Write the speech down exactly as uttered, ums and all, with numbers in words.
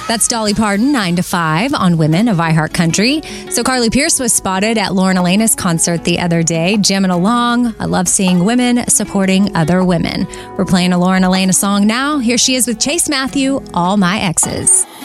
That's Dolly Parton, nine to five on Women of iHeartCountry. So Carly Pearce was spotted at Lauren Elena's concert the other day, jamming along. I love seeing women supporting other women. We're playing a Lauren Elena song now. Here she is with Chase Matthew, All My Exes.